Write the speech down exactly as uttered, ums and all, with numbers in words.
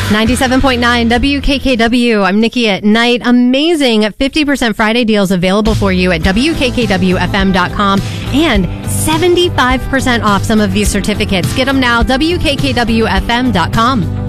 ninety-seven point nine W K K W. I'm Nikki at Night. Amazing fifty percent Friday deals available for you at W K K W F M dot com and seventy-five percent off some of these certificates. Get them now, W K K W F M dot com.